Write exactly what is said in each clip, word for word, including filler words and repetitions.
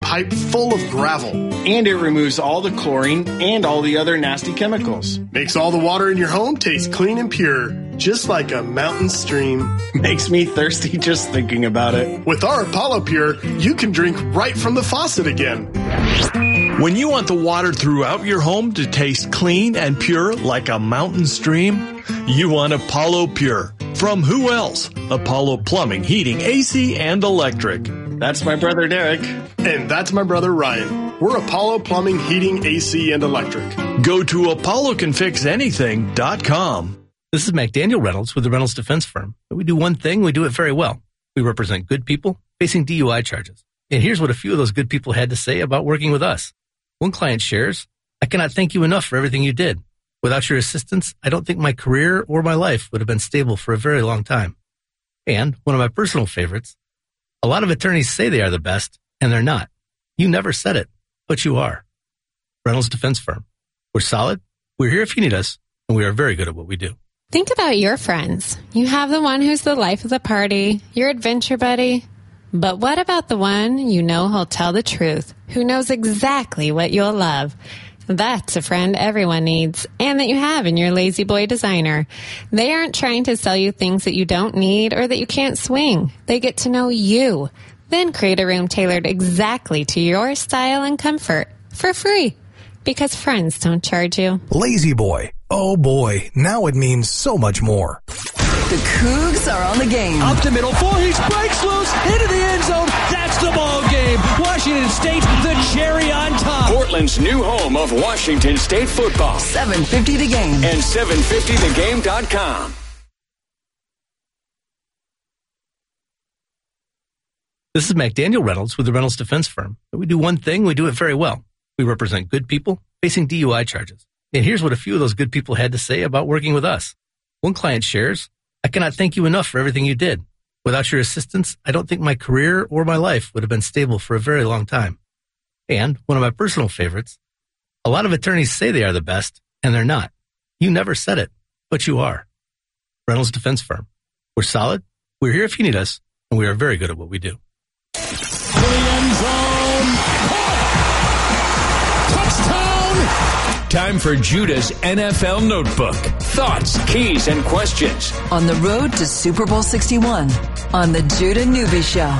pipe full of gravel. And it removes all the chlorine and all the other nasty chemicals. Makes all the water in your home taste clean and pure, just like a mountain stream. Makes me thirsty just thinking about it. With our Apollo Pure, you can drink right from the faucet again. When you want the water throughout your home to taste clean and pure like a mountain stream, you want Apollo Pure. From who else? Apollo Plumbing, Heating, A C, and Electric. That's my brother Derek. And that's my brother Ryan. We're Apollo Plumbing, Heating, A C, and Electric. Go to apollo can fix anything dot com. This is McDaniel Reynolds with the Reynolds Defense Firm. We do one thing, we do it very well. We represent good people facing D U I charges. And here's what a few of those good people had to say about working with us. One client shares, "I cannot thank you enough for everything you did. Without your assistance, I don't think my career or my life would have been stable for a very long time." And one of my personal favorites, "A lot of attorneys say they are the best, and they're not. You never said it, but you are." Reynolds Defense Firm. We're solid, we're here if you need us, and we are very good at what we do. Think about your friends. You have the one who's the life of the party, your adventure buddy. But what about the one you know who'll tell the truth, who knows exactly what you'll love? That's a friend everyone needs, and that you have in your Lazy Boy designer. They aren't trying to sell you things that you don't need or that you can't swing. They get to know you, then create a room tailored exactly to your style and comfort for free, because friends don't charge you. Lazy Boy. Oh boy, now it means so much more. The Cougs are on the game. Up the middle, Voorhees breaks loose into the end zone. That's the ball game. Washington State, the cherry on top. Portland's new home of Washington State football. seven fifty The Game. And seven fifty the game dot com. This is McDaniel Reynolds with the Reynolds Defense Firm. We do one thing, we do it very well. We represent good people facing D U I charges. And here's what a few of those good people had to say about working with us. One client shares, "I cannot thank you enough for everything you did. Without your assistance, I don't think my career or my life would have been stable for a very long time." And one of my personal favorites, "A lot of attorneys say they are the best, and they're not. You never said it, but you are." Reynolds Defense Firm. We're solid, we're here if you need us, and we are very good at what we do. To the end zone. Touchdown! Time for Judah's N F L Notebook. Thoughts, keys, and questions. On the road to Super Bowl sixty-one on the Judah Newby Show.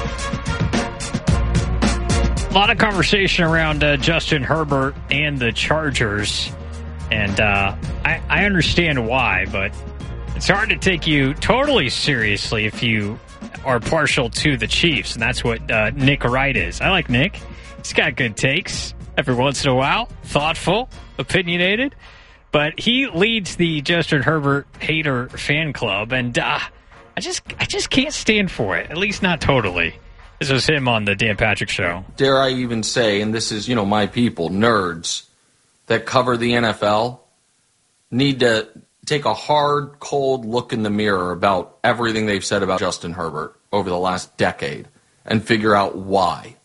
A lot of conversation around uh, Justin Herbert and the Chargers. And uh, I, I understand why, but it's hard to take you totally seriously if you are partial to the Chiefs. And that's what uh, Nick Wright is. I like Nick. He's got good takes every once in a while. Thoughtful, opinionated. But he leads the Justin Herbert hater fan club. And uh, I just I just can't stand for it. At least not totally. This was him on the Dan Patrick Show. Dare I even say, and this is, you know, my people, nerds that cover the N F L, need to take a hard, cold look in the mirror about everything they've said about Justin Herbert over the last decade and figure out why.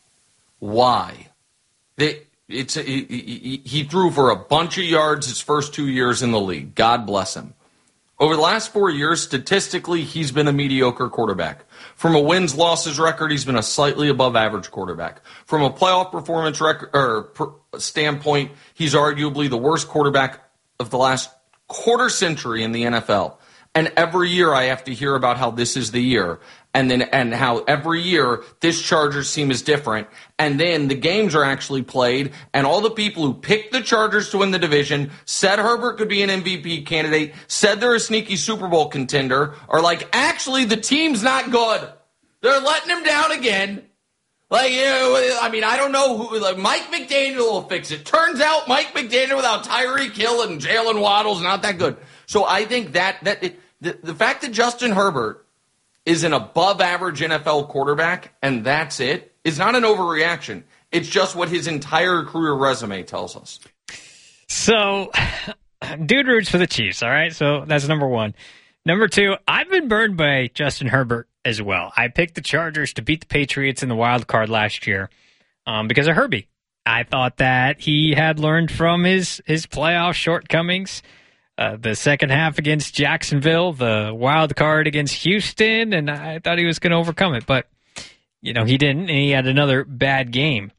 Why? They, it's a, he, he threw for a bunch of yards his first two years in the league. God bless him. Over the last four years, statistically, he's been a mediocre quarterback. From a wins-losses record, he's been a slightly above-average quarterback. From a playoff performance record or per, standpoint, he's arguably the worst quarterback of the last quarter century in the N F L. And every year I have to hear about how this is the year, and then and how every year this Chargers team is different. And then the games are actually played, and all the people who picked the Chargers to win the division, said Herbert could be an M V P candidate, said they're a sneaky Super Bowl contender, are like, actually, the team's not good. They're letting him down again. Like, you know, I mean, I don't know who. Like, Mike McDaniel will fix it. Turns out Mike McDaniel without Tyreek Hill and Jalen Waddle's not that good. So I think that that it, the the fact that Justin Herbert is an above-average N F L quarterback and that's it is not an overreaction. It's just what his entire career resume tells us. So, dude roots for the Chiefs. All right, so that's number one. Number two, I've been burned by Justin Herbert as well. I picked the Chargers to beat the Patriots in the wild card last year um, because of Herbie. I thought that he had learned from his, his playoff shortcomings. Uh, the second half against Jacksonville, the wild card against Houston, and I thought he was going to overcome it. But, you know, he didn't, and he had another bad game.